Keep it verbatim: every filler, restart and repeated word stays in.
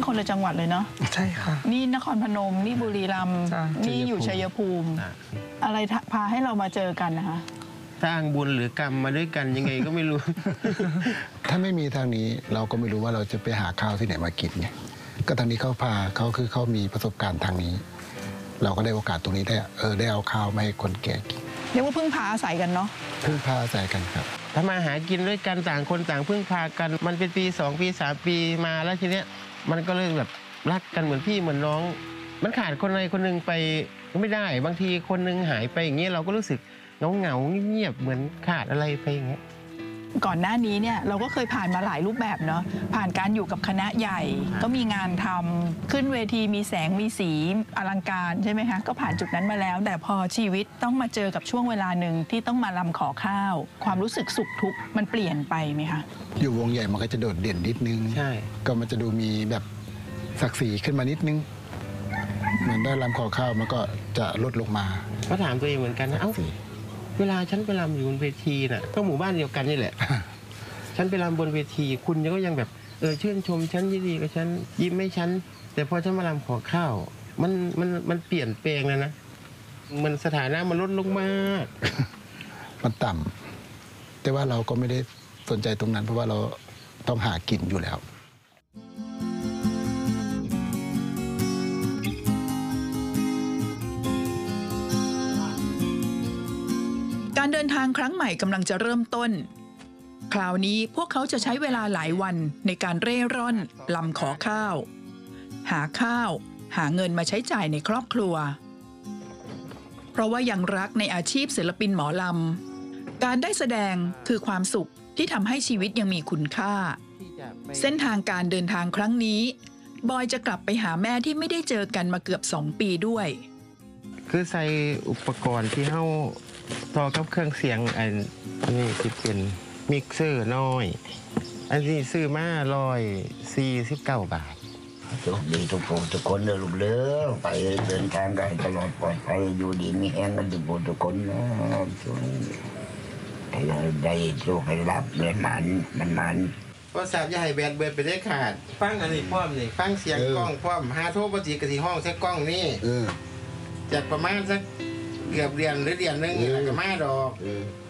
คนละจังหวัดเลยเนาะใช่ค่ะนี่นครพนมนี่บุรีรัมย์นี่อยู่ชัยภูมิอะไรพาให้เรามาเจอกันนะคะสร้างบุญหรือกรรมมาด้วยกันยังไงก็ไม่รู้ถ้าไม่มีทางนี้เราก็ไม่รู้ว่าเราจะไปหาข้าวที่ไหนมากินไงก็ทางนี้เขาพาเขาคือเขามีประสบการณ์ทางนี้ เราก็ได้โอกาสตรงนี้ได้เออได้เอาข้าวมาให้คนแก่กินเรียกว่าพึ่งพาอาศัยกันเนาะพึ่งพาอาศัยกันครับถ้ามาหากินด้วยกันต่างคนต่างพึ่งพากันมันเป็นปีสองปีสามปีมาแล้วทีเนี้ยมันก็เลยแบบรักกันเหมือนพี่เหมือนน้องมันขาดคนใดคนหนึ่งไปก็ไม่ได้บางทีคนหนึ่งหายไปอย่างเงี้ยเราก็รู้สึกเงาเงาเงียบเหมือนขาดอะไรไปอย่างเงี้ยก่อนหน้านี้เนี่ยเราก็เคยผ่านมาหลายรูปแบบเนาะผ่านการอยู่กับคณะใหญ่ก็มีงานทำขึ้นเวทีมีแสงมีสีอลังการใช่ไหมคะก็ผ่านจุดนั้นมาแล้วแต่พอชีวิตต้องมาเจอกับช่วงเวลาหนึ่งที่ต้องมาลำขอข้าวความรู้สึกสุขทุกข์มันเปลี่ยนไปไหมคะอยู่วงใหญ่มันก็จะโดดเด่นนิดนึงใช่ก็มันจะดูมีแบบศักดิ์ศรีขึ้นมานิดนึงเหมือนได้ลำขอข้าวมันก็จะลดลงมาก็ถามตัวเองเหมือนกันนะเอ้าเวลาฉันไปรำอยู่บนเวทีน่ะก็หมู่บ้านเดียวกันนี่แหละ ฉันไปรำบนเวทีคุณก็ยังแบบเออชื่นชมฉันยินดีกับฉันยิ้มให้ฉันแต่พอฉันมารำขอข้าวมันมันมันเปลี่ยนแปลงเลยนะมันสถานะมันลดลงมากมันต่ำแต่ว่าเราก็ไม่ได้สนใจตรงนั้นเพราะว่าเราต้องหากินอยู่แล้วการเดินทางครั้งใหม่กำลังจะเริ่มต้นคราวนี้พวกเขาจะใช้เวลาหลายวันในการเร่ร่อนลำขอข้าวหาข้าวหาเงินมาใช้จ่ายในครอบครัวเพราะว่ายังรักในอาชีพศิลปินหมอลำการได้แสดงคือความสุขที่ทำให้ชีวิตยังมีคุณค่าเส้นทางการเดินทางครั้งนี้บอยจะกลับไปหาแม่ที่ไม่ได้เจอกันมาเกือบสองปีด้วยคือใส่อุปกรณ์ที่เข้าต่อกับเครื่องเสียงอันนี้ที่เป็นมิกเซอร์น้อยอันนี้ซื้อมาร้อยสี่สิบเก้าบาทโชคดีทุกคนทุกคนเลยลูกเด้อไปเดินทางได้ตลอดปลอดภัยอยู่ดีมีแห้งกันทุกคนทุกคนนะช่วยให้ได้โชคให้รับเงินมันมันมันก็สาบอย่าให้แบดเบิดไปได้ขาดฟังอันนี้พร้อมนี่ฟังเสียงกล้องพร้อมหาโทรปฏิกติห้องใช้กล้องนี่จัดประมาณสักเกือบเดือนหรือเดือนนึงแล้วก็มาดอก